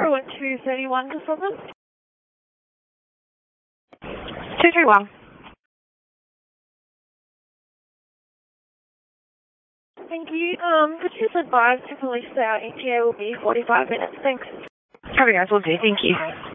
231 to Southern. 231. Thank you. Could you just advise to police that our ETA will be 45 minutes? Thanks. Copy, guys. Will do. Thank you.